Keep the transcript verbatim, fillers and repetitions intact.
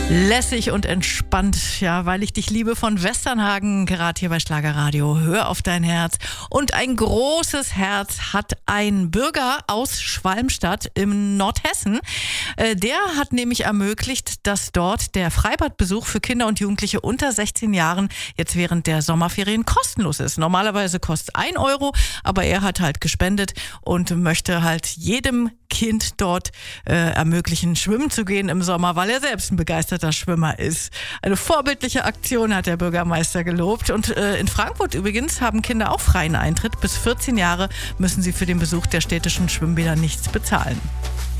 Lässig und entspannt, ja, weil ich dich liebe von Westernhagen, gerade hier bei Schlagerradio. Hör auf dein Herz. Und ein großes Herz hat ein Bürger aus Schwalmstadt im Nordhessen. Äh, der hat nämlich ermöglicht, dass dort der Freibadbesuch für Kinder und Jugendliche unter sechzehn Jahren jetzt während der Sommerferien kostenlos ist. Normalerweise kostet ein Euro, aber er hat halt gespendet und möchte halt jedem Kind dort äh, ermöglichen, schwimmen zu gehen im Sommer, weil er selbst ein begeisterter Schwimmer ist. Eine vorbildliche Aktion, hat der Bürgermeister gelobt. Und äh, in Frankfurt übrigens haben Kinder auch freien Eintritt. Bis vierzehn Jahre müssen sie für den Besuch der städtischen Schwimmbäder nichts bezahlen.